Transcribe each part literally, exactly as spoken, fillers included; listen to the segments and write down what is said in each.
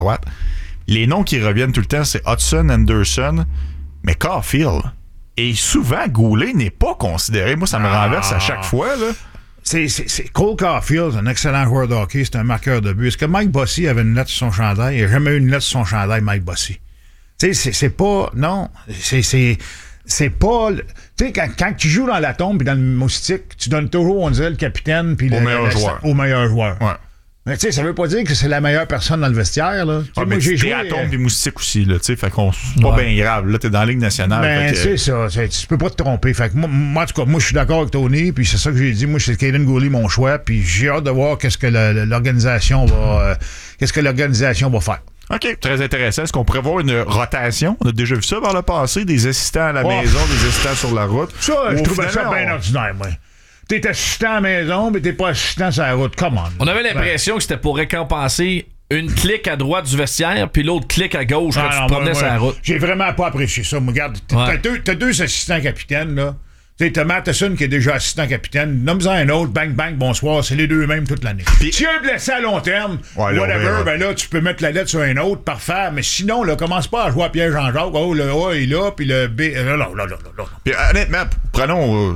droite. Les noms qui reviennent tout le temps, c'est Hudson, Anderson, mais Caulfield. Et souvent, Goulet n'est pas considéré. Moi, ça me ah. renverse à chaque fois, là. C'est, c'est, c'est Cole Caulfield, un excellent joueur de hockey, c'est un marqueur de but. Est-ce que Mike Bossy avait une lettre sur son chandail? Il n'a jamais eu une lettre sur son chandail, Mike Bossy. Tu sais, c'est, c'est pas... Non, c'est... c'est C'est pas... Tu sais, quand, quand tu joues dans la tombe et dans le moustique, tu donnes toujours, on dirait, le capitaine puis au le, meilleur le, joueur. Au meilleur joueur. Ouais. Mais tu sais, ça veut pas dire que c'est la meilleure personne dans le vestiaire, là. Ah, moi, j'ai joué... à tombe et moustique aussi, là, tu sais, fait qu'on... C'est pas ouais. bien grave, là, t'es dans la Ligue nationale. Ben, que... c'est ça, c'est, tu peux pas te tromper. Fait que moi, moi, en tout cas, moi, je suis d'accord avec Tony, puis c'est ça que j'ai dit. Moi, c'est Caden Goulet, mon choix, puis j'ai hâte de voir qu'est-ce que le, l'organisation va... Euh, qu'est-ce que l'organisation va faire. OK, très intéressant. Est-ce qu'on pourrait voir une rotation? On a déjà vu ça par le passé, des assistants à la oh. maison, des assistants sur la route. Ça, Au je trouvais ça bien on... ordinaire, moi. T'es assistant à la maison, mais t'es pas assistant sur la route. Come on. On avait l'impression ben. que c'était pour récompenser une clique à droite du vestiaire, puis l'autre clique à gauche quand ah, tu non, te promenais sur la route. J'ai vraiment pas apprécié ça. Regarde, t'as, ouais. deux, t'as deux assistants capitaines, là. Tu sais, Matheson qui est déjà assistant capitaine, nomme-en un autre, bang, bang, bonsoir, c'est les deux mêmes toute l'année. Pis, si un blessé à long terme, ouais, whatever, là, ben là, tu peux mettre la lettre sur un autre, parfait, mais sinon, là, commence pas à jouer à Pierre-Jean-Jacques, oh, le A est là, puis le B, là, là, là, là, là. Puis honnêtement, prenons euh,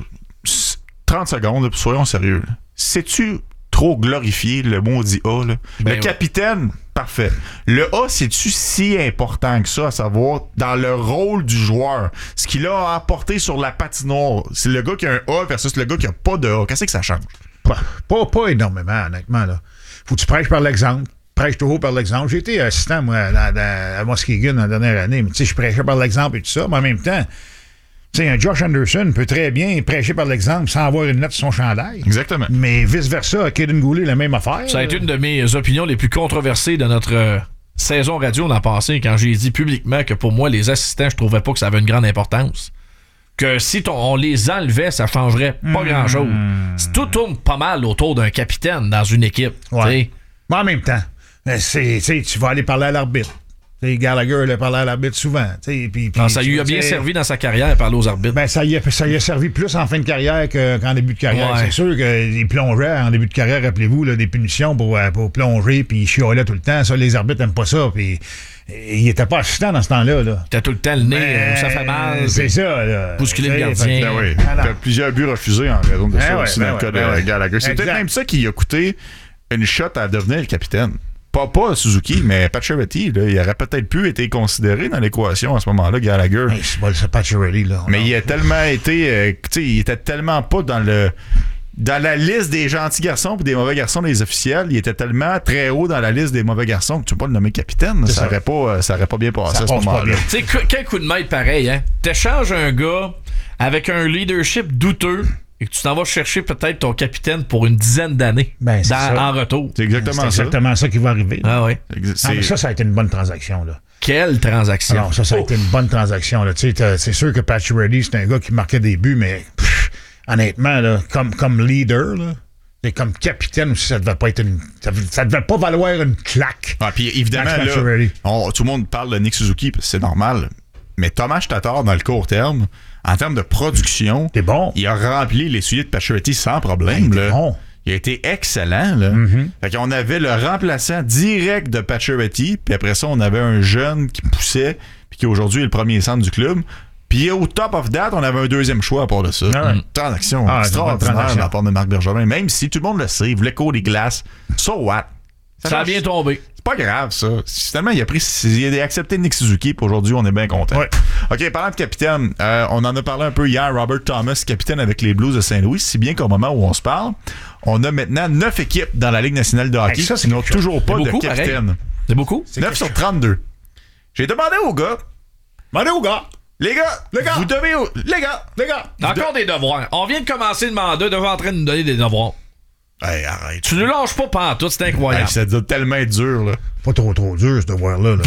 trente secondes, là, soyons sérieux. Là. Sais-tu trop glorifié le maudit A, là? Ben le oui. capitaine, parfait. Le A, c'est-tu si important que ça, à savoir, dans le rôle du joueur, ce qu'il a apporté sur la patinoire, c'est le gars qui a un A versus le gars qui a pas de A. Qu'est-ce que ça change? Pas, pas, pas énormément, honnêtement, là. Faut que tu prêches par l'exemple. Prêche toujours par l'exemple. J'ai été assistant, moi, à, à, à Muskegon la dernière année, mais tu sais, je prêchais par l'exemple et tout ça, mais en même temps, tu sais, un Josh Anderson peut très bien prêcher par l'exemple sans avoir une lettre sur son chandail. Exactement. Mais vice-versa, Caden Goulet, la même affaire. Ça a été une de mes opinions les plus controversées de notre euh, saison radio l'an passé, quand j'ai dit publiquement que pour moi, les assistants, je trouvais pas que ça avait une grande importance. Que si ton, on les enlevait, ça changerait pas mmh. grand-chose. Tout tourne pas mal autour d'un capitaine dans une équipe. Ouais. Mais en même temps, c'est, tu vas aller parler à l'arbitre. T'sais, Gallagher il a parlé à l'arbitre souvent. Pis, pis, non, ça lui a bien servi dans sa carrière, parler aux arbitres. Ben, ça lui a, a servi plus en fin de carrière que, qu'en début de carrière. Ouais. C'est sûr qu'il plongeait en début de carrière, rappelez-vous, là, des punitions pour, pour plonger, puis il chiolait tout le temps. Ça, les arbitres n'aiment pas ça. Puis il était pas assistant dans ce temps-là. Là. Il était tout le temps le nez, ben, ça fait mal. C'est ça. Là. Bousculer le gardien. Ben oui. Il a plusieurs buts refusés en raison de ben ça ouais, aussi ben dans ouais, le cas ben de ouais. Gallagher. C'est exact. peut-être même ça qui a coûté une shot à devenir le capitaine. Pas, pas Suzuki, mais Pacioretty, là, il aurait peut-être pu être considéré dans l'équation à ce moment-là, Gallagher. Mais c'est pas le Pacioretty, là. Mais il a tellement été... Euh, tu sais, il était tellement pas dans le... Dans la liste des gentils garçons et des mauvais garçons des officiels, il était tellement très haut dans la liste des mauvais garçons que tu peux pas le nommer capitaine. Ça aurait pas, ça aurait pas bien passé ça à ce moment-là. Tu sais, quel coup de maître pareil, hein? T'échanges un gars avec un leadership douteux et que tu t'en vas chercher peut-être ton capitaine pour une dizaine d'années ben, dans, en retour. C'est exactement c'est ça. exactement ça qui va arriver. Ah oui. Ah, mais ça, ça a été une bonne transaction, là. Quelle transaction? Alors, ça, ça a oh. été une bonne transaction, là. Tu sais, c'est sûr que Pacioretty, c'est un gars qui marquait des buts, mais pff, honnêtement, là, comme, comme leader, là, et comme capitaine aussi, ça devait pas être une. Ça, ça devait pas valoir une claque. Ah, puis évidemment, là, on, tout le monde parle de Nick Suzuki, parce que c'est normal. Mais Tomáš Tatar, dans le court terme, en termes de production, c'est bon. Il a rempli les souliers de Pacioretty sans problème. Ben, là. Bon. Il a été excellent. Là. Mm-hmm. Fait qu'on avait le remplaçant direct de Pacioretty, puis après ça, on avait un jeune qui poussait, puis qui aujourd'hui est le premier centre du club. Puis au top of that, on avait un deuxième choix à part de ça. Ah ouais. Une transaction ah, extraordinaire de la part de Marc Bergevin. Même si tout le monde le sait, il voulait cours des glaces. So what? Ça, ça a bien tombé. C'est pas grave, ça. Finalement, il a pris, il a accepté Nick Suzuki, puis aujourd'hui, on est bien content. Ouais. OK, parlant de capitaine, euh, on en a parlé un peu hier, Robert Thomas, capitaine avec les Blues de Saint-Louis, si bien qu'au moment où on se parle, on a maintenant neuf équipes dans la Ligue nationale de hockey hey, qui n'ont toujours pas beaucoup, de capitaine. Pareil. C'est beaucoup? C'est neuf sur trente-deux. J'ai demandé aux gars. Demandé aux gars. Les gars, les gars, vous devez... Les gars, les gars. Encore de... des devoirs. On vient de commencer le mandat, de en train de nous donner des devoirs. Hey, arrête. Tu ne lâches pas pantoute, c'est incroyable. Hey, ça doit tellement être dur, là. Pas trop trop dur, ce devoir-là. Là.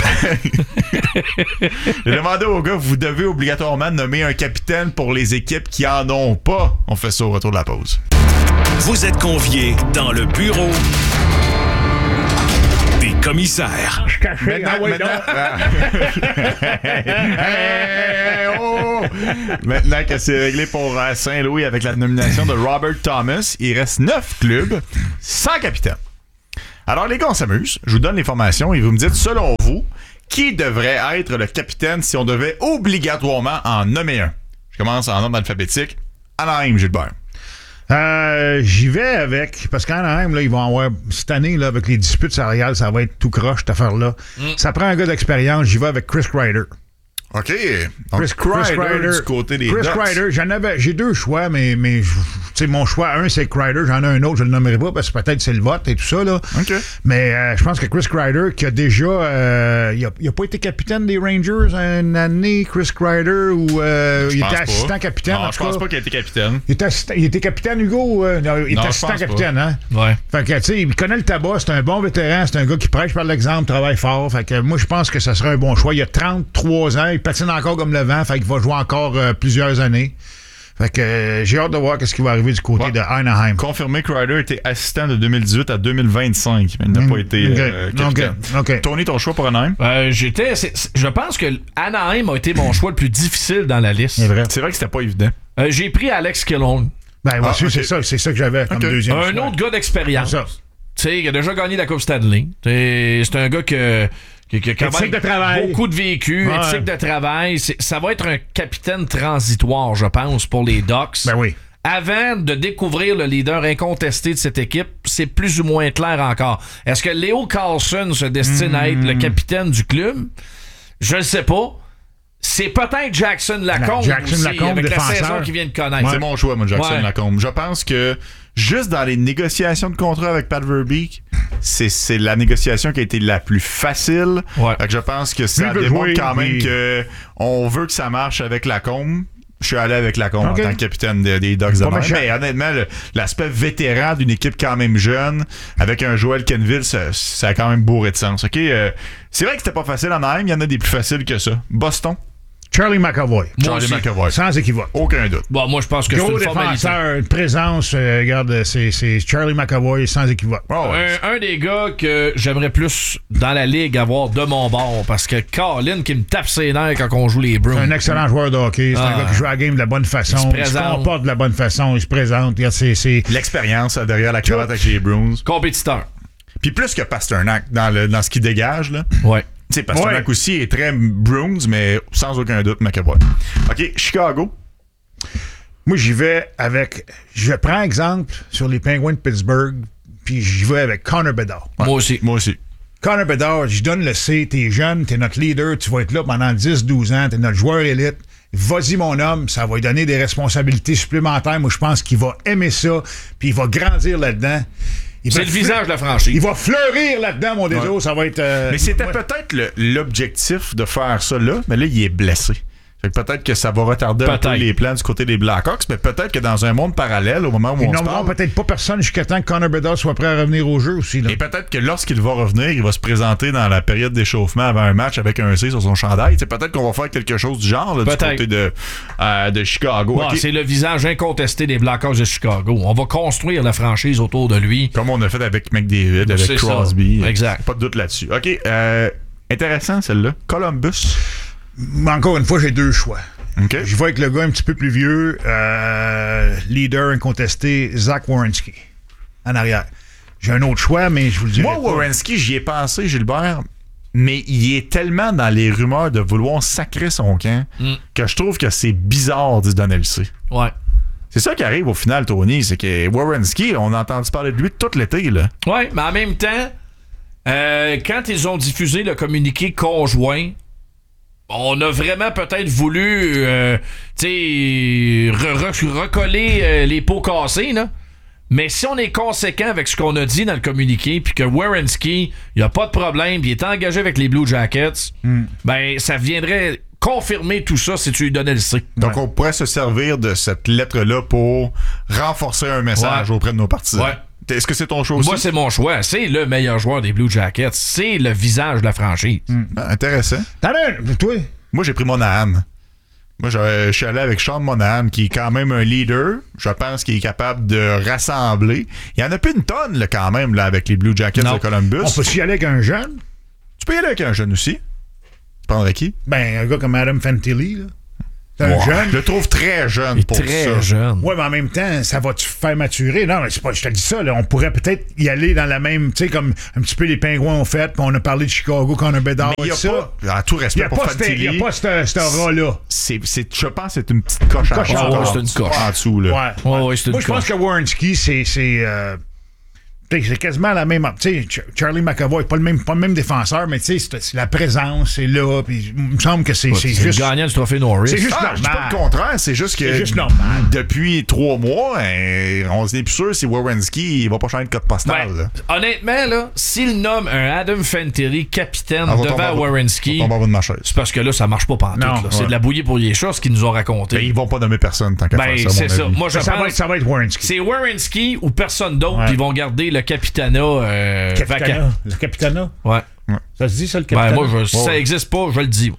J'ai demandé aux gars, vous devez obligatoirement nommer un capitaine pour les équipes qui en ont pas. On fait ça au retour de la pause. Vous êtes conviés dans le bureau des commissaires. Je cachais, maintenant, ah oui, maintenant, oh! Maintenant que c'est réglé pour euh, Saint-Louis avec la nomination de Robert Thomas, il reste neuf clubs sans capitaine. Alors, les gars, on s'amuse. Je vous donne l'information et vous me dites, selon vous, qui devrait être le capitaine si on devait obligatoirement en nommer un? Je commence en ordre alphabétique. Anaheim, Gilbert. Euh, j'y vais avec, parce qu'Anaheim, là, ils vont avoir, cette année, là, avec les disputes salariales, ça va être tout croche, cette affaire-là. Mm. Ça prend un gars d'expérience, j'y vais avec Chris Kreider. OK. Donc, Chris, Chris Kreider du côté des Chris Ducks. Kreider, j'en avais, j'ai deux choix, mais, mais tu sais, mon choix, un, c'est Kreider, j'en ai un autre, je le nommerai pas, parce que peut-être c'est le vote et tout ça, là. OK. Mais euh, je pense que Chris Kreider, qui a déjà, euh, il, a, il a pas été capitaine des Rangers une année, Chris Kreider, ou euh, il était pas. assistant capitaine. Non, en je tout pense cas. pas qu'il a été capitaine. Il était, assistant, il était capitaine, Hugo? Euh, non, il Non, était je assistant pense capitaine, pas. hein? Ouais. Fait que, tu sais, il connaît le tabac, c'est un bon vétéran, c'est un gars qui prêche par l'exemple, travaille fort. Fait que moi, je pense que ça serait un bon choix. Il a trente-trois ans, il patine encore comme le vent, fait qu'il va jouer encore euh, plusieurs années. Fait que euh, j'ai hâte de voir ce qui va arriver du côté ouais. de Anaheim. Confirmé, Kreider était assistant de deux mille dix-huit à deux mille vingt-cinq, mais il n'a Mm, pas été okay, euh, capitaine. okay, okay. Tony, ton choix pour Anaheim? Euh, j'étais. c'est- c'est- je pense que Anaheim a été mon choix le plus difficile dans la liste. C'est vrai. C'est vrai que c'était pas évident. Euh, j'ai pris Alex Killorn. Ben, Ah, voici, okay. c'est ça, c'est ça que j'avais comme Okay. deuxième Un choix. autre gars d'expérience. C'est ça. Tu sais, il a déjà gagné la Coupe Stanley. T'sais, c'est un gars que, qui, qui a quand Éthique même de travail. beaucoup de vécu, Ouais. éthique de travail. C'est- ça va être un capitaine transitoire, je pense, pour les Ducks. Ben oui. Avant de découvrir le leader incontesté de cette équipe, c'est plus ou moins clair encore. Est-ce que Léo Carlson se destine à être le capitaine du club? Je ne sais pas. C'est peut-être Jackson Lacombe Jackson aussi, Lacombe, avec défenseur. la saison qu'il vient de connaître. C'est mon choix, moi, Jackson Ouais. Lacombe. Je pense que juste dans les négociations de contrat avec Pat Verbeek, c'est, c'est la négociation qui a été la plus facile. Ouais. Fait que je pense que ça Lui veut démontre jouer, quand même puis- que on veut que ça marche avec Lacombe. Je suis allé avec Lacombe Okay. en tant que capitaine de- des Ducks de Pas même. méchant. Mais honnêtement, le- l'aspect vétéran d'une équipe quand même jeune, avec un Joel Kenville, ça, ça a quand même bourré de sens. OK? Euh, c'est vrai que c'était pas facile en Anaheim, il y en a des plus faciles que ça. Boston, Charlie McAvoy. Charlie aussi. McAvoy. Sans équivoque. Aucun doute. Bon, moi, je pense que c'est Gros une formalité. défenseur, une présence, euh, regarde, c'est, c'est Charlie McAvoy sans équivoque. Oh, ouais. Un, un des gars que j'aimerais plus dans la ligue avoir de mon bord, parce que Colin qui me tape ses nerfs quand on joue les Bruins. C'est un excellent joueur de hockey. C'est Ah. un gars qui joue à la game de la bonne façon. Il se Il se, présente. comporte de la bonne façon. Il se présente. Regarde, c'est, c'est... L'expérience là, derrière la cravate avec les Bruins. Compétiteur. Puis plus que Pasternak dans, le, dans ce qu'il dégage, là. Ouais. Tu sais, Pasternak Ouais. aussi est très Bruins, mais sans aucun doute, McAvoy. OK, Chicago. Moi, j'y vais avec... Je prends exemple sur les Penguins de Pittsburgh, puis j'y vais avec Connor Bedard. Moi aussi. Moi aussi. Connor Bedard, je donne le C. T'es jeune, t'es notre leader, tu vas être là pendant dix douze ans, t'es notre joueur élite. Vas-y, mon homme, ça va lui donner des responsabilités supplémentaires. Moi, je pense qu'il va aimer ça, puis il va grandir là-dedans. Il C'est va le fle- visage de la franchise. Il va fleurir là-dedans, mon déso. Ouais. Ça va être... euh, Mais c'était ouais. peut-être le- l'objectif de faire ça là, mais là, il est blessé. Fait que peut-être que ça va retarder un peu Peut-être. les plans du côté des Blackhawks, mais peut-être que dans un monde parallèle, au moment où Ils on se nommeront parle, peut-être pas personne jusqu'à temps que Connor Bedard soit prêt à revenir au jeu aussi. Là. et peut-être que lorsqu'il va revenir, il va se présenter dans la période d'échauffement avant un match avec un C sur son chandail. C'est peut-être qu'on va faire quelque chose du genre là, du Peut-être. côté de, euh, de Chicago. Bon, OK. c'est le visage incontesté des Blackhawks de Chicago. On va construire la franchise autour de lui. Comme on a fait avec McDavid, avec C'est ça. Crosby. Exact. Pas de doute là-dessus. OK. Euh, intéressant, celle-là. Columbus. Mais encore une fois, j'ai deux choix. OK. Je vais avec le gars un petit peu plus vieux, euh, leader incontesté, Zach Werenski, en arrière. J'ai un autre choix, mais je vous le dirai Moi, pas. Werenski, j'y ai pensé, Gilbert, mais il est tellement dans les rumeurs de vouloir sacrer son camp Mm. que je trouve que c'est bizarre de se donner le C. Ouais. C'est ça qui arrive au final, Tony, c'est que Werenski, on a entendu parler de lui tout l'été, là. Ouais, mais en même temps, euh, quand ils ont diffusé le communiqué conjoint, on a vraiment peut-être voulu euh, tu sais, re- re- recoller euh, les pots cassés, là. Mais si on est conséquent avec ce qu'on a dit dans le communiqué, puis que Werenski, il n'y a pas de problème, puis il est engagé avec les Blue Jackets, ben ça viendrait confirmer tout ça si tu lui donnais le C. Donc, on pourrait se servir de cette lettre-là pour renforcer un message Ouais. auprès de nos partisans. Ouais. Est-ce que c'est ton choix aussi? Moi, c'est mon choix. C'est le meilleur joueur des Blue Jackets. C'est le visage de la franchise. Ah, intéressant. T'en as un, toi? Moi, j'ai pris Monahan. Moi, je, je suis allé avec Sean Monahan, qui est quand même un leader. Je pense qu'il est capable de rassembler. Il y en a plus une tonne, là, quand même, là, avec les Blue Jackets Non. de Columbus. On peut s'y aller avec un jeune? Tu peux y aller avec un jeune aussi. Tu prendrais qui? Ben, un gars comme Adam Fantilli, là. C'est un Ouais, jeune. Je le trouve très jeune pour Très ça. jeune. Oui, mais en même temps, ça va te faire maturer. Non, mais c'est pas, je te dis ça, là, on pourrait peut-être y aller dans la même, tu sais, comme un petit peu les Pingouins ont fait, puis on a parlé de Chicago, Connor Bedard Mais il et y a ça. pas, en tout Il n'y respect a pour pas Fantilli, ce aura-là. c'est, c'est, je pense que c'est une petite coche, Coche en, en en, dessous. C'est une coche. en dessous. Là. Ouais. Ouais, ouais, c'est une Moi, je pense coche. que Werenski, c'est. c'est euh, c'est quasiment la même. Tu sais, Charlie McAvoy, pas le même, pas le même défenseur, mais tu sais, c'est, c'est la présence, c'est là. Puis il me semble que c'est, c'est C'est juste. le gagnant du trophée Norris. C'est juste Ah, je dis pas normal. le contraire, c'est juste que C'est juste normal. depuis trois mois, hein, on n'est plus sûr si Werenski il va pas changer de code postal. Ben, là. honnêtement, là, s'il nomme un Adam Fantilli capitaine On va tomber devant en bas- Werenski, on va tomber en bas de ma chaise. c'est parce que là, ça marche pas pantoute. Non, là. C'est ouais. de la bouillie pour les chats, ce qu'ils nous ont raconté. Ben, ils vont pas nommer personne tant qu'à Ben, faire ça, à c'est mon ça. avis. Moi, je ça, pense va être, ça va être Werenski. c'est Werenski ou personne d'autre, Ouais. puis ils vont garder le capitana euh, vacant. Capitana. Le capitana. Ouais. Ça se dit, ça, le Ben, capitana? moi, je, si ça existe pas, je le dis.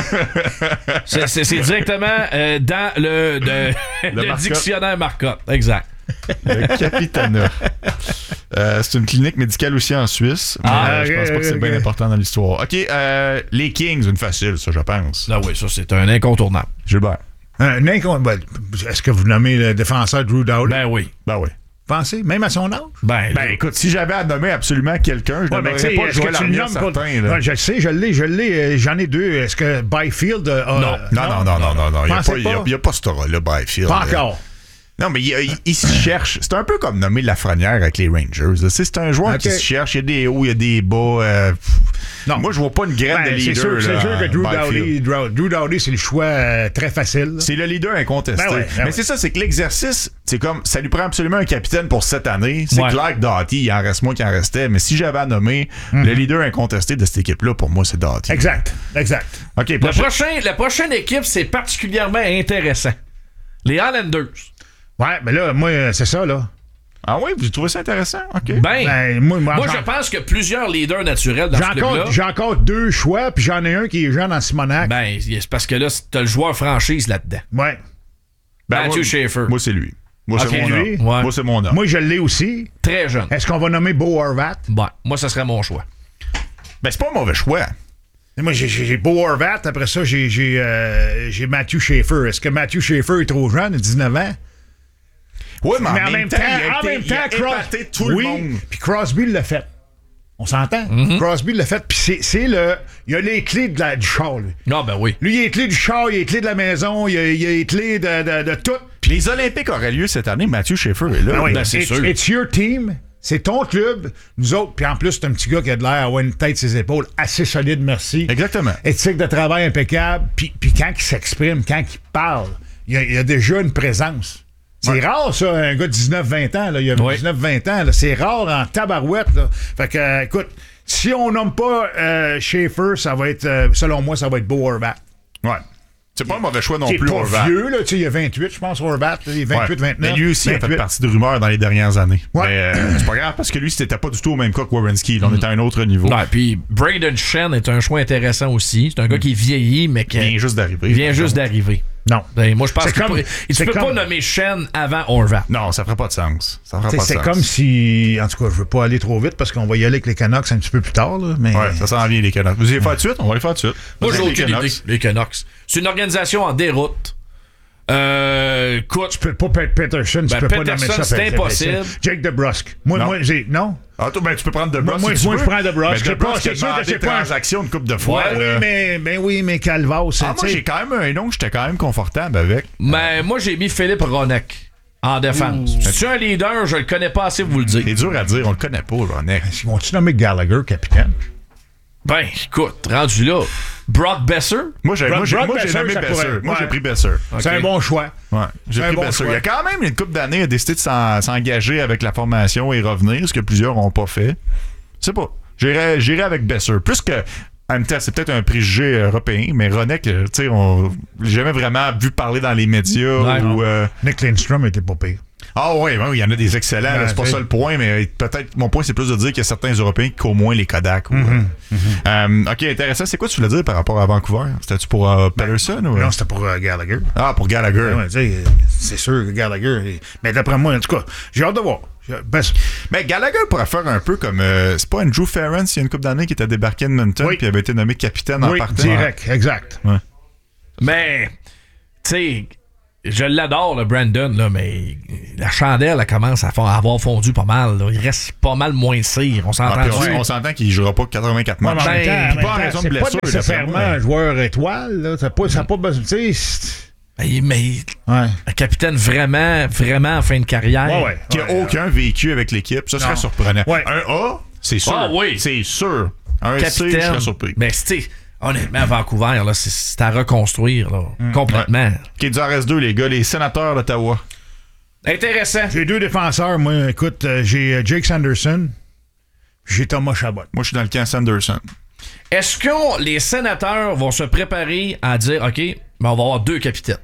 c'est, c'est, c'est directement euh, dans le, de- le Markup. dictionnaire Markup. Exact. Le Capitana. Euh, c'est une clinique médicale aussi en Suisse. Mais Ah, euh, je pense ok, pas que c'est ok. bien important dans l'histoire. OK, euh, les Kings, une facile, ça, je pense. Ah oui, ça, c'est un incontournable. Gilbert. Un incon- ben, est-ce que vous nommez le défenseur Drew Dowdy? Ben oui. Ben oui. Pensez, même à son âge? Ben, Ben écoute, si j'avais à nommer absolument quelqu'un, je Ouais, ne mais tu sais, nommerais pas est-ce Joël que tu le Armia, nommes pas? certain. là. Ouais, je le sais, je l'ai, je l'ai, euh, j'en ai deux. Est-ce que Byfield a... Non, non, non, non, non, non, non. Il n'y a, Pensez pas- il y a- pas? il y a pas ce aura-là, Byfield. Pas là. encore. Non, mais il, il, il se cherche. C'est un peu comme nommer Lafrenière avec les Rangers. là. C'est, c'est un joueur Ok. qui se cherche. Il y a des hauts, il y a des bas. euh, Non. Moi, je vois pas une graine Ben, de c'est leader. sûr, c'est là, sûr que Drew Byfield. Dowdy, Drew, Drew Dowdy, c'est le choix euh, très facile. là. C'est le leader incontesté. Ben ouais, ben mais ouais. c'est ça, c'est que l'exercice, c'est comme, ça lui prend absolument un capitaine pour cette année. C'est Ouais. clair que Doughty, il en reste moins qu'il en restait. Mais si j'avais à nommer le leader incontesté de cette équipe-là, pour moi, c'est Doughty. Exact, exact. OK, Le prochain- prochain, la prochaine équipe, c'est particulièrement intéressant. Les Islanders. Ouais, mais là, moi, euh, c'est ça, là. Ah oui, vous trouvez ça intéressant? OK. Ben, Ben, moi, moi, moi, j'en- je pense que plusieurs leaders naturels dans j'ai ce club-là. encore, j'ai encore deux choix, puis j'en ai un qui est jeune en Simonac. Ben, c'est parce que là, t'as le joueur franchise là-dedans. Ouais. Ben, Matthew moi- Schaefer. Moi, c'est lui. Moi, Ok, c'est mon lui? homme. Ouais. Moi, c'est mon homme. Moi, je l'ai aussi. Très jeune. Est-ce qu'on va nommer Bo Horvat? Bon, moi, ça serait mon choix. Ben, c'est pas un mauvais choix. Et moi, j'ai, j'ai j'ai Bo Horvat. Après ça, j'ai, j'ai, euh, j'ai Matthew Schaefer. Est-ce que Matthew Schaefer est trop jeune, dix-neuf ans? Oui, mais, Mais en même temps, il a en été- même il a temps, Cros- épaté tout oui, le monde. puis Crosby l'a fait. On s'entend? Crosby l'a fait, puis c'est, c'est le... Il a les clés de la, du char, lui. Ah, ben oui. Lui, il a les clés du char, il a les clés de la maison, il a, il a les clés de, de, de tout. Puis les Olympiques auraient lieu cette année. Mathieu Schaefer est là. Ah oui, ben, c'est it's, sûr. it's your team, c'est ton club, nous autres, puis en plus, c'est un petit gars qui a de l'air, avoir une tête, ses épaules, assez solide, merci. Exactement. Éthique de travail impeccable, puis, puis quand il s'exprime, quand il parle, il y a, il y a déjà une présence. C'est Ouais. rare, ça, un gars de dix-neuf vingt ans, là, il y a Oui. dix-neuf vingt ans, là, c'est rare en tabarouette. Là. Fait que, euh, écoute, si on nomme pas euh, Schaefer, ça va être, euh, selon moi, ça va être Bo Horvat. Ouais. C'est pas un mauvais choix non Qui est plus, pas Horvat. vieux, là, tu sais, il y a vingt-huit, je pense, Horvat, là, il est vingt-huit, Ouais. vingt-neuf. Mais lui aussi a fait vingt-huit. partie de rumeurs dans les dernières années. Ouais. Mais euh, c'est pas grave parce que lui, c'était pas du tout au même cas que Werenski. Là, on était à un autre niveau. Ouais, puis Braden Shen est un choix intéressant aussi. C'est un gars qui est vieilli, mais qui Il vient juste d'arriver. il vient juste d'arriver. Non. Ben, moi, je pense C'est que comme- tu peux, tu c'est peux comme- pas nommer Shen avant Horvat. Non, ça ferait pas de sens. Ça ferait T'sais, pas de c'est sens. comme si, en tout cas, je veux pas aller trop vite parce qu'on va y aller avec les Canucks un petit peu plus tard, là, mais... Ouais, ça s'en vient, les Canucks. Vous allez faire tout de suite? On va les faire tout de suite. Moi, j'ai Vas-y, aucune idée. Les Canucks. C'est une organisation en déroute. Euh, écoute, Tu peux pas Pet- Peterson, tu Ben, peux pas Peterson, nommer ça. c'est Pet- impossible. Jake DeBrusk. Moi, Non. moi, j'ai... Non? Ah, toi, ben, tu peux prendre de Brust. Moi, si tu moi, veux. je prends DeBrusk. Mais Je sais pas, DeBrusk, c'est il sûr a que demandé c'est pas un- transaction une coupe de fois. Ouais, oui, là. mais, ben oui, mais Calvas, c'est... Ah, moi, tu sais- j'ai quand même un nom que j'étais quand même confortable avec. mais moi, j'ai mis Philippe Ronek en défense. Si tu es un leader, je le connais pas assez pour vous le dire. C'est dur à dire, on le connaît pas, Ronek. Ils vont-tu nommer Gallagher, capitaine? Ben, écoute, rendu là. Brock Besser? Moi, j'ai, Brock- moi, j'ai, Brock moi, j'ai Besser, nommé ça Besser. pourrait- Moi, ouais. j'ai pris Besser. C'est un bon choix. Ouais, j'ai C'est un pris bon Besser. choix. Il y a quand même une couple d'années, il a décidé de s'en- s'engager avec la formation et revenir, ce que plusieurs n'ont pas fait. Je sais pas. J'irais, j'irais avec Besser. Plus que. En même temps, c'est peut-être un préjugé européen, mais Ronek, euh, tu sais, on l'a jamais vraiment vu parler dans les médias. Ouais, ou, euh, Nick Lindstrom était pas pire. Ah oui, il y en a des excellents, là, Ouais, c'est pas t'sais. ça le point, mais peut-être mon point c'est plus de dire qu'il y a certains Européens qui au moins les Kodak. ou, Mm-hmm. euh, ok, intéressant. C'est quoi tu voulais dire par rapport à Vancouver? C'était-tu pour euh, Patterson ou? Non, c'était pour euh, Gallagher. Ah, pour Gallagher. Ouais, tu sais, c'est sûr que Gallagher... il- Mais d'après moi, en tout cas, j'ai hâte de voir. Je- ben, Mais Gallagher pourrait faire un peu comme. euh, c'est pas Andrew Ference il y a une couple d'années qui était débarqué de Edmonton Oui. puis avait été nommé capitaine en oui, partant. direct, exact. Mais sais, je l'adore, le Brandon, là, mais la chandelle, elle commence à, à avoir fondu pas mal. Là. Il reste pas mal moins de cire. On s'entend ah, on, on s'entend qu'il ne jouera pas quatre-vingt-quatre matchs. Ouais, ben, pas en raison de blessure. C'est pas nécessairement un joueur étoile. Là. Ça n'a pas, pas besoin... Tu sais... Mais, mais ouais. un capitaine vraiment, vraiment en fin de carrière. Ouais, ouais, qui n'a ouais, aucun ouais. vécu avec l'équipe, ça serait non. surprenant. Ouais. Un A, c'est sûr. Ah, oui. C'est sûr. Un capitaine, C, je serais surpris. Mais c'est, honnêtement, Vancouver, là, c'est, c'est à reconstruire là, mm. complètement. Ouais. OK, il en reste deux, les gars. Les Sénateurs d'Ottawa. Intéressant. J'ai deux défenseurs. Moi, écoute, euh, j'ai Jake Sanderson, j'ai Thomas Chabot. Moi, je suis dans le camp Sanderson. Est-ce que les Sénateurs vont se préparer à dire, OK, mais on va avoir deux capitaines?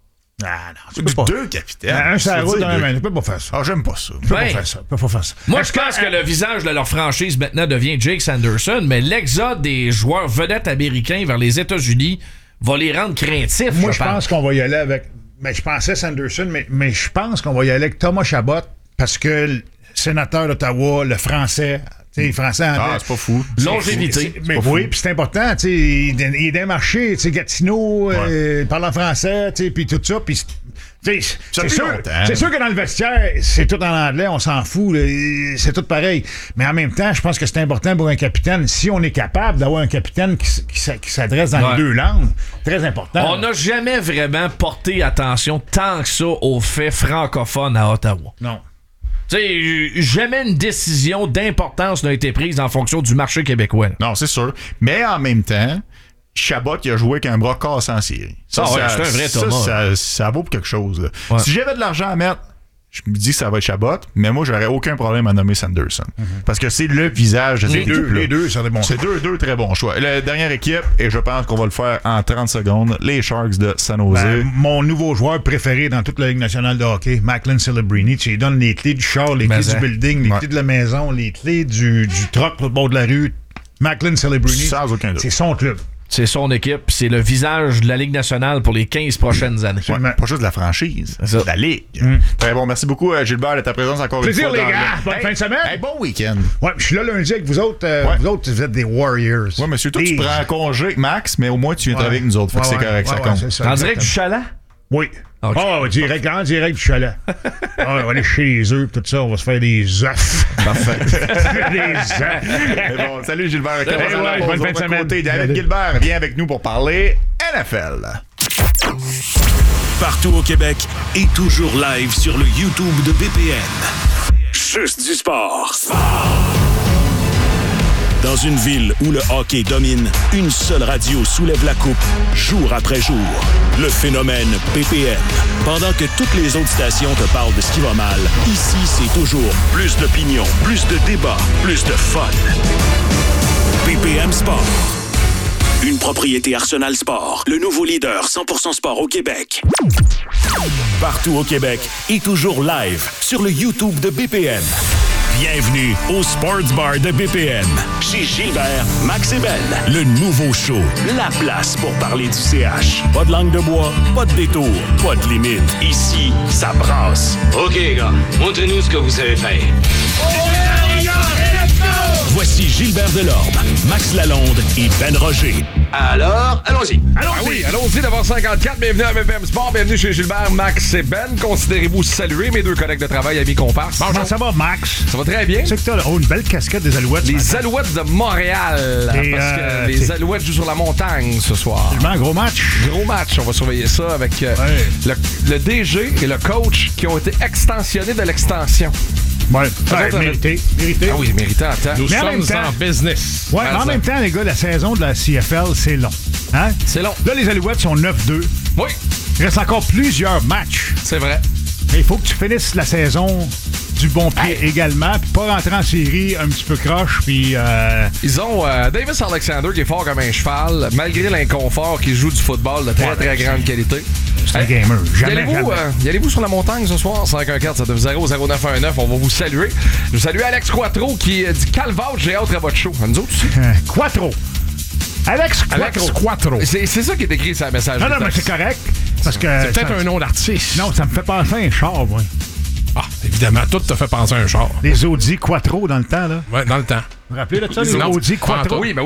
Ah non, c'est du pas. Deux capitaines. Un sur la route, un main. Tu peux pas faire ça. Ah, j'aime pas ça. Tu peux ben, pas faire ça. Tu peux pas faire ça. Moi, je pense que le visage de leur franchise maintenant devient Jake Sanderson, mais l'exode des joueurs vedettes américains vers les États-Unis va les rendre craintifs. Moi, je pense, pense qu'on va y aller avec... Mais je pensais Sanderson, mais, mais je pense qu'on va y aller avec Thomas Chabot parce que le sénateur d'Ottawa, le français... T'sais, les Français en ah, c'est pas fou. Longévité. C'est, c'est, mais oui, puis c'est important. T'sais, il, il est d'un marché, Gatineau, ouais. euh, parle en français, puis tout ça. Puis c'est, c'est, sûr, c'est sûr que dans le vestiaire, c'est tout en anglais, on s'en fout. Là, c'est tout pareil. Mais en même temps, je pense que c'est important pour un capitaine. Si on est capable d'avoir un capitaine qui, qui, qui s'adresse dans ouais. les deux langues, très important. On n'a jamais vraiment porté attention tant que ça aux faits francophones à Ottawa. Non. Tu sais, jamais une décision d'importance n'a été prise en fonction du marché québécois. Non, c'est sûr. Mais en même temps, Chabot, il a joué avec un bras cassé en série. Ça, ah ouais, ça, c'est un vrai ça, Thomas. Ça, ça, ça vaut pour quelque chose. Ouais. Si j'avais de l'argent à mettre, je me dis que ça va être Chabot, mais moi, j'aurais aucun problème à nommer Sanderson. Mm-hmm. Parce que c'est le visage de ces deux. Les deux, c'est des bons C'est deux, deux très bons choix. La dernière équipe, et je pense qu'on va le faire en trente secondes, les Sharks de San Jose. Ben, mon nouveau joueur préféré dans toute la Ligue nationale de hockey, Macklin Celebrini. Tu lui donnes les clés du char, les mais clés ça. du building, les ouais. clés de la maison, les clés du, du truck au bord de la rue. Macklin Celebrini, sans aucun doute. C'est son club. C'est son équipe, c'est le visage de la Ligue nationale pour les quinze prochaines années. Ouais, pas juste de la franchise, c'est de la Ligue. Mm. Très bon, merci beaucoup Gilbert de ta présence encore Plaisir une fois. Plaisir les gars, bonne hey, fin de semaine. Hey, bon week-end. Ouais, je suis là lundi avec vous autres. Euh, ouais. Vous autres, vous êtes des Warriors. Ouais, monsieur, toi, Et... tu prends un congé, Max, mais au moins tu viens ouais. avec nous autres. Fait que ouais, c'est correct, ouais, ça ouais, compte. C'est ça, en direct du chalet? Oui. Okay. Oh, direct, en direct du chalet. Oh, on va aller chez les œufs, tout ça, on va se faire des œufs. Parfait. des œufs. Bon, salut Gilbert. Hey, ouais, ouais, bonne fin de semaine. Côté, David Gilbert vient avec nous pour parler N F L. Partout au Québec et toujours live sur le YouTube de B P N. Juste du sport. Dans une ville où le hockey domine, une seule radio soulève la coupe, jour après jour. Le phénomène B P N. Pendant que toutes les autres stations te parlent de ce qui va mal, ici, c'est toujours plus d'opinion, plus de débats, plus de fun. B P M Sport. Une propriété Arsenal Sport, le nouveau leader cent pour cent sport au Québec. Partout au Québec et toujours live sur le YouTube de B P N. Bienvenue au Sports Bar de B P M. Chez Gilbert, Max et Ben. Le nouveau show. La place pour parler du C H. Pas de langue de bois, pas de détour, pas de limite. Ici, ça brasse. OK, gars. Montrez-nous ce que vous savez faire. Oh yeah, yeah, let's go! Voici Gilbert Delorme, Max Lalonde et Ben Roger. Alors, allons-y. Allons-y. Ah oui, allons-y, d'abord cinquante-quatre. Bienvenue à B P M Sport. Bienvenue chez Gilbert, Max et Ben. Considérez-vous saluer mes deux collègues de travail, amis comparses. Bonjour, ça va, Max? Ça va très bien. C'est que t'as oh, une belle casquette des Alouettes. Les Alouettes de Montréal. Et parce euh, que les Alouettes jouent sur la montagne ce soir. Un gros match. Gros match. On va surveiller ça avec euh, ouais. le, le D G et le coach qui ont été extensionnés de l'extension. Ouais, ouais mérité, mérité. Ah oui, mérité en temps. Nous mais sommes en, temps, en business. Ouais, mais en même temps, les gars, la saison de la C F L, c'est long. Hein? C'est long. Là, les Alouettes sont neuf deux. Oui. Il reste encore plusieurs matchs. C'est vrai. Mais il faut que tu finisses la saison du bon pied hey. également, puis pas rentrer en série un petit peu croche, puis... Euh... Ils ont euh, Davis Alexander qui est fort comme un cheval, malgré l'inconfort, qui joue du football de très, ouais, très grande qualité. C'est hey. un gamer. Jamais, y allez-vous, jamais. Euh, y allez-vous sur la montagne ce soir? cinq un quatre sept neuf zéro zéro neuf un neuf. On va vous saluer. Je salue Alex Quattro qui dit « Calvaut, j'ai hâte à votre show ». Nous autres aussi. Euh, Quattro. Alex Quattro. Alex Quattro. C'est, c'est ça qui est écrit sur le message. Non, non, mais c'est correct. Parce que c'est peut-être ça, un nom d'artiste. Non, ça me fait penser à un char, moi. Ah, évidemment, tout te fait penser à un char. Les Audi Quattro dans le temps, là. Ouais, dans le temps. Vous vous rappelez de ça, les Audi Quattro? Oui, ben oui.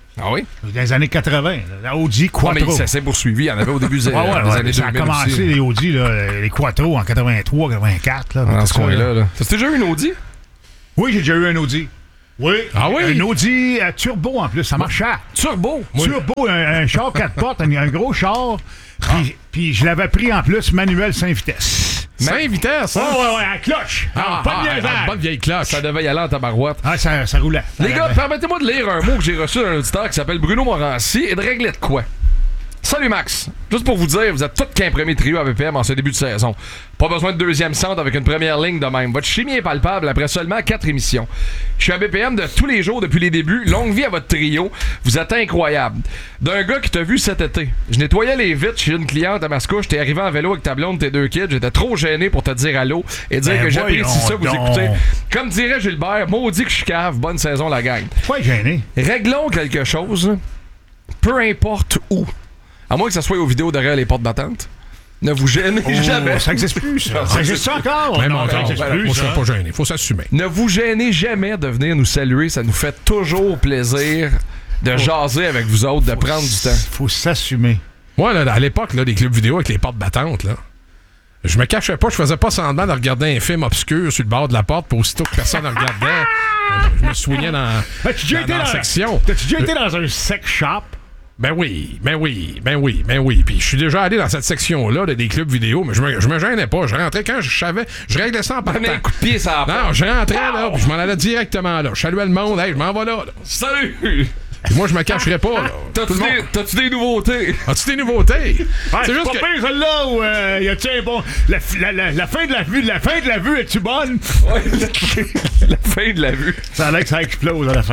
Ah oui? Dans les années quatre-vingt, la Audi Quattro. Ah, mais ça s'est poursuivi. Il y en avait au début des, ouais, ouais, des ouais, années ça a deux mille commencé, aussi. les Audi, là, les Quattro en quatre-vingt-trois, quatre-vingt-quatre. Là, dans ce ça, coin-là. Là. T'as déjà eu une Audi? Oui, j'ai déjà eu un Audi. Oui. Ah oui? Un Audi euh, turbo en plus, ça marchait. Turbo? Turbo, un, un char quatre portes, un, un gros char. Puis, ah. puis je l'avais pris en plus manuel cinq vitesses. cinq vitesses? Ouais, ouais, ouais, à cloche. Ah, pas de ah, niaisage. ah, bonne vieille cloche. Ça devait y aller en tabarouette. Ah, ça, ça roulait. Les gars, permettez-moi de lire un mot que j'ai reçu d'un auditeur qui s'appelle Bruno Morancy et de régler de quoi? Salut Max. Juste pour vous dire, vous êtes tous qu'un premier trio à V P M en ce début de saison. Pas besoin de deuxième centre avec une première ligne de même. Votre chimie est palpable après seulement quatre émissions. Je suis à B P M de tous les jours depuis les débuts. Longue vie à votre trio. Vous êtes incroyable. D'un gars qui t'a vu cet été. Je nettoyais les vitres chez une cliente à Mascouche. T'es arrivé en vélo avec ta blonde, tes deux kids. J'étais trop gêné pour te dire allô et dire ben que j'apprécie ça, vous donc. écoutez. Comme dirait Gilbert, maudit que je suis cave. Bonne saison la gang. Pas gêné. Réglons quelque chose. Peu importe où. À moins que ça soit aux vidéos derrière les portes battantes. Ne vous gênez oh, jamais. Ça n'existe plus, ça. Ça existe encore. Même non, encore. Ça existe Voilà. plus, Moi, je ça. suis pas gêné. Faut s'assumer. Ne vous gênez jamais de venir nous saluer. Ça nous fait toujours plaisir de jaser avec vous autres, de faut prendre du temps. Faut s'assumer. Moi, là, à l'époque, là, des clubs vidéo avec les portes battantes, là, je me cachais pas, je faisais pas semblant de regarder un film obscur sur le bord de la porte pour aussitôt que personne ne regardait. Je me soignais dans, As-tu déjà dans, été dans la dans- section. T'as-tu déjà été dans un sex shop? Ben oui, ben oui, ben oui, ben oui. Puis je suis déjà allé dans cette section-là de des clubs vidéo, mais je me, je me gênais pas. Je rentrais quand je savais, je réglais ça en partant. Un coup de pied, ça va. Non, je rentrais là, puis je m'en allais directement là. Je saluais le monde, hey, je m'en vais là. là. Salut! Puis moi, je me cacherais pas. là. T'as-tu Tout le monde- des, t'as-tu des nouveautés? As-tu des nouveautés? Ouais, c'est juste pas que... pire, celle-là, où euh, y a-tu un bon. La, la, la, la fin de la vue, la fin de la vue, es-tu bonne? Ouais, la, la fin de la vue. Ça a l'air que ça explose à la fin.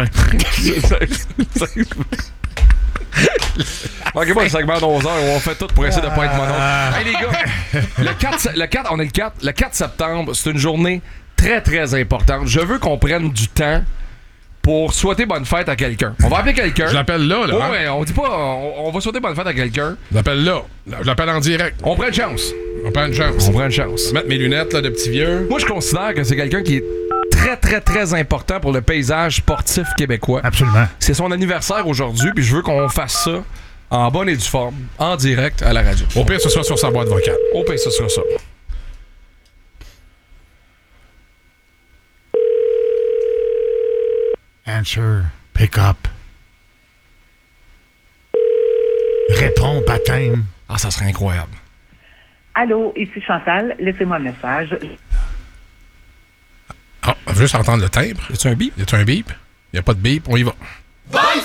Ok, moi, le segment d'onze heures, on fait tout pour essayer de pas être mononcle. Hey, les gars, le quatre, le quatre, on est le quatre, le quatre septembre, c'est une journée très, très importante. Je veux qu'on prenne du temps pour souhaiter bonne fête à quelqu'un. On va appeler quelqu'un. Je l'appelle là, là. Oh, hein? ouais, on dit pas, on, on va souhaiter bonne fête à quelqu'un. Je l'appelle là. Je l'appelle en direct. On prend une chance. On prend une chance. On prend une chance. Mettre mes lunettes là, de petit vieux. Moi, je considère que c'est quelqu'un qui est très, très, très important pour le paysage sportif québécois. Absolument. C'est son anniversaire aujourd'hui, puis je veux qu'on fasse ça en bonne et due forme, en direct à la radio. Au pire, ce sera sur sa boîte vocale. Au pire, ce sera ça. Answer. Pick up. Réponds, baptême. Ah, ça serait incroyable. Allô, ici Chantal, laissez-moi un message. Ah, on veut juste entendre le timbre. Y a-tu un bip? Y a-tu un bip? Y a pas de bip, on y va. Bonne